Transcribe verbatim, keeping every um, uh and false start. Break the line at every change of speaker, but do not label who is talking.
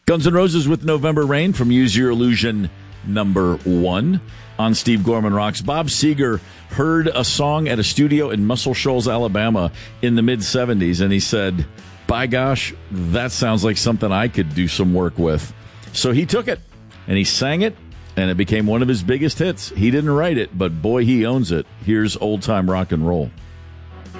Guns N' Roses with November Rain from Use Your Illusion number one on Steve Gorman Rocks. Bob Seger heard a song at a studio in Muscle Shoals, Alabama in the mid-seventies, and he said, by gosh, that sounds like something I could do some work with. So he took it, and he sang it, and it became one of his biggest hits. He didn't write it, but boy, he owns it. Here's Old Time Rock and Roll.